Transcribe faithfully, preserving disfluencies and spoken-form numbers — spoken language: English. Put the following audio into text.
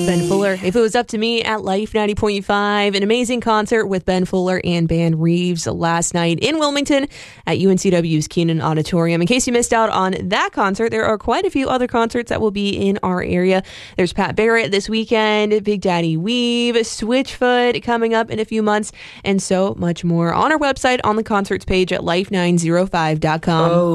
Ben Fuller. If it was up to me at Life ninety point five, an amazing concert with Ben Fuller and Band Reeves last night in Wilmington at U N C W's Keenan Auditorium. In case you missed out on that concert, there are quite a few other concerts that will be in our area. There's Pat Barrett this weekend, Big Daddy Weave, Switchfoot coming up in a few months, and so much more on our website on the concerts page at life nine oh five dot com. Oh.